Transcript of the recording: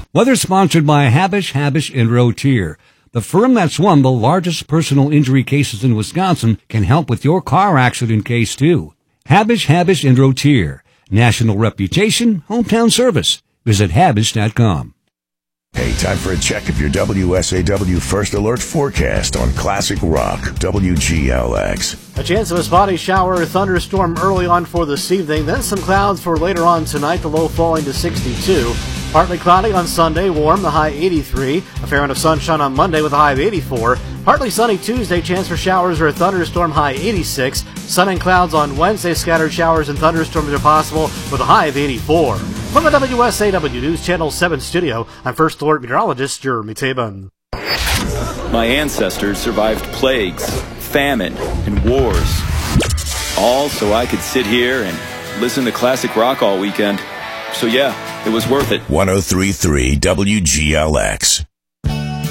Weather sponsored by Habish, and Rotier. The firm that's won the largest personal injury cases in Wisconsin can help with your car accident case, too. Habish, and Rotier. National reputation, hometown service. Visit Habish.com. Hey, time for a check of your WSAW First Alert forecast on Classic Rock, WGLX. A chance of a spotty shower or thunderstorm early on for this evening, then some clouds for later on tonight, the low falling to 62. Partly cloudy on Sunday, warm, the high 83. A fair amount of sunshine on Monday with a high of 84. Partly sunny Tuesday, chance for showers or a thunderstorm, high 86. Sun and clouds on Wednesday, scattered showers and thunderstorms are possible with a high of 84. From the WSAW News Channel 7 studio, I'm First Alert Meteorologist Jeremy Taban. My ancestors survived plagues, famine, and wars. All so I could sit here and listen to classic rock all weekend. So yeah, it was worth it. 103.3 WGLX.